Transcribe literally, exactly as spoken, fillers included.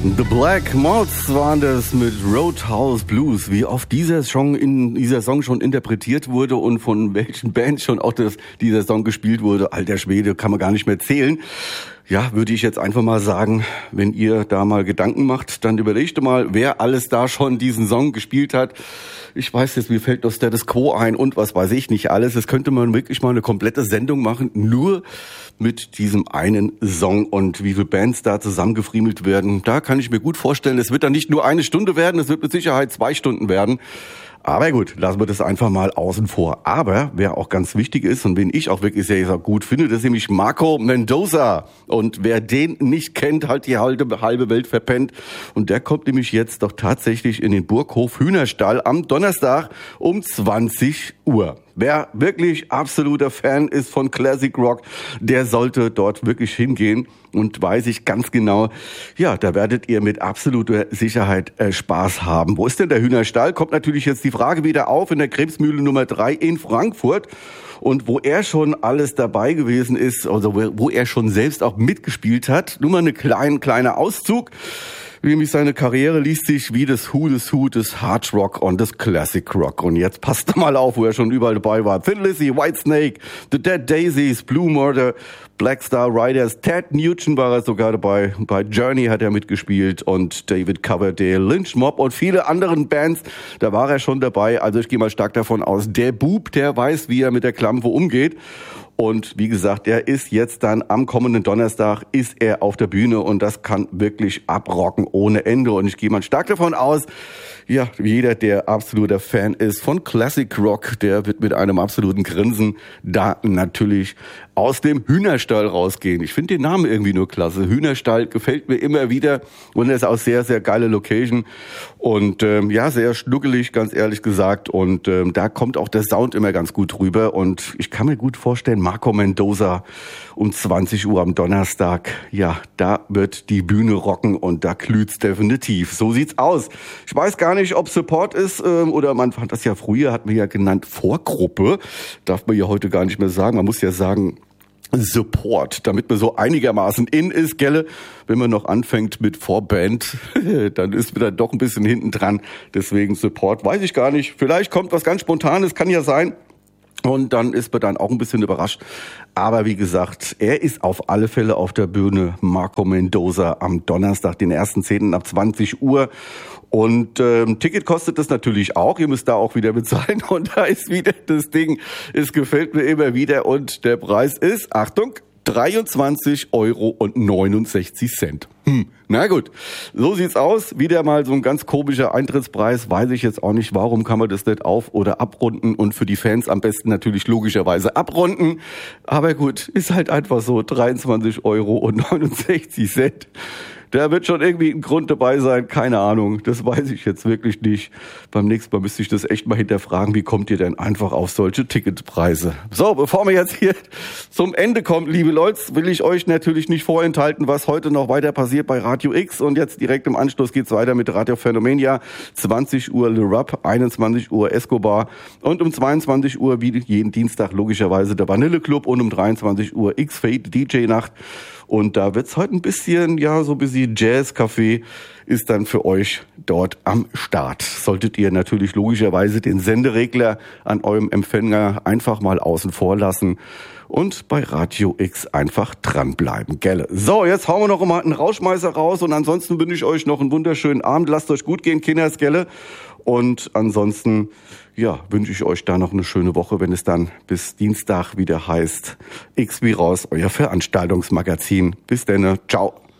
The Black Moths waren das mit Roadhouse Blues. Wie oft dieser Song in dieser Song schon interpretiert wurde und von welchen Bands schon auch das, dieser Song gespielt wurde, alter Schwede, kann man gar nicht mehr zählen. Ja, würde ich jetzt einfach mal sagen, wenn ihr da mal Gedanken macht, dann überlegt mal, wer alles da schon diesen Song gespielt hat. Ich weiß jetzt, mir fällt noch Status Quo ein und was weiß ich nicht alles. Es könnte man wirklich mal eine komplette Sendung machen, nur mit diesem einen Song und wie viele Bands da zusammengefriemelt werden. Da kann ich mir gut vorstellen, es wird dann nicht nur eine Stunde werden, es wird mit Sicherheit zwei Stunden werden. Aber gut, lassen wir das einfach mal außen vor. Aber wer auch ganz wichtig ist und wen ich auch wirklich sehr, sehr gut finde, das ist nämlich Marco Mendoza. Und wer den nicht kennt, halt die halbe, halbe Welt verpennt. Und der kommt nämlich jetzt doch tatsächlich in den Burghof Hühnerstall am Donnerstag um zwanzig Uhr. Wer wirklich absoluter Fan ist von Classic Rock, der sollte dort wirklich hingehen. Und weiß ich ganz genau, ja, da werdet ihr mit absoluter Sicherheit äh, Spaß haben. Wo ist denn der Hühnerstall? Kommt natürlich jetzt die Frage wieder auf in der Krebsmühle Nummer drei in Frankfurt. Und wo er schon alles dabei gewesen ist, also wo er schon selbst auch mitgespielt hat. Nur mal eine kleine, kleiner Auszug. Nämlich seine Karriere liest sich wie das Who des Who des Hard Rock und des Classic Rock. Und jetzt passt mal auf, wo er schon überall dabei war. Thin Lizzy, Whitesnake, The Dead Daisies, Blue Murder, Black Star Riders, Ted Nugent war er sogar dabei. Bei Journey hat er mitgespielt und David Coverdale, Lynch Mob und viele anderen Bands. Da war er schon dabei. Also ich gehe mal stark davon aus, der Bub, der weiß, wie er mit der Klampe umgeht. Und wie gesagt, er ist jetzt dann am kommenden Donnerstag ist er auf der Bühne und das kann wirklich abrocken ohne Ende. Und ich gehe mal stark davon aus, ja, jeder, der absoluter Fan ist von Classic Rock, der wird mit einem absoluten Grinsen da natürlich aus dem Hühnerstall rausgehen. Ich finde den Namen irgendwie nur klasse. Hühnerstall gefällt mir immer wieder und er ist auch sehr, sehr geile Location und ähm, ja, sehr schnuckelig, ganz ehrlich gesagt. Und ähm, da kommt auch der Sound immer ganz gut rüber und ich kann mir gut vorstellen, Marco Mendoza um zwanzig Uhr am Donnerstag, ja, da wird die Bühne rocken und da glüht's definitiv. So sieht's aus. Ich weiß gar nicht, ob Support ist ähm, oder man fand das ja früher, hat man ja genannt Vorgruppe. Darf man ja heute gar nicht mehr sagen. Man muss ja sagen Support, damit man so einigermaßen in ist, gelle. Wenn man noch anfängt mit Vorband, dann ist man dann doch ein bisschen hinten dran. Deswegen Support, weiß ich gar nicht. Vielleicht kommt was ganz Spontanes, kann ja sein. Und dann ist man dann auch ein bisschen überrascht. Aber wie gesagt, er ist auf alle Fälle auf der Bühne, Marco Mendoza, am Donnerstag, den ersten zehnten ab zwanzig Uhr. Und ähm, Ticket kostet das natürlich auch. Ihr müsst da auch wieder bezahlen. Und da ist wieder das Ding. Es gefällt mir immer wieder. Und der Preis ist, Achtung, dreiundzwanzig Euro und neunundsechzig Cent. Hm, na gut, so sieht's aus. Wieder mal so ein ganz komischer Eintrittspreis. Weiß ich jetzt auch nicht, warum kann man das nicht auf- oder abrunden und für die Fans am besten natürlich logischerweise abrunden. Aber gut, ist halt einfach so, dreiundzwanzig Euro und neunundsechzig Cent. Da wird schon irgendwie ein Grund dabei sein, keine Ahnung, das weiß ich jetzt wirklich nicht. Beim nächsten Mal müsste ich das echt mal hinterfragen, wie kommt ihr denn einfach auf solche Ticketpreise? So, bevor wir jetzt hier zum Ende kommen, liebe Leute, will ich euch natürlich nicht vorenthalten, was heute noch weiter passiert bei Radio X. Und jetzt direkt im Anschluss geht's weiter mit Radio Phenomania. zwanzig Uhr Le Rap, einundzwanzig Uhr Escobar und um zweiundzwanzig Uhr wie jeden Dienstag logischerweise der Vanille Club und um dreiundzwanzig Uhr X-Fade D J-Nacht. Und da wird's heute ein bisschen, ja, so ein bisschen Jazz-Café ist dann für euch dort am Start. Solltet ihr natürlich logischerweise den Senderegler an eurem Empfänger einfach mal außen vor lassen und bei Radio X einfach dranbleiben, gell? So, jetzt hauen wir noch mal einen Rauschmeißer raus und ansonsten wünsche ich euch noch einen wunderschönen Abend. Lasst euch gut gehen, Kinders, gell? Und ansonsten, ja, wünsche ich euch da noch eine schöne Woche, wenn es dann bis Dienstag wieder heißt X wie raus, euer Veranstaltungsmagazin. Bis dann, ciao.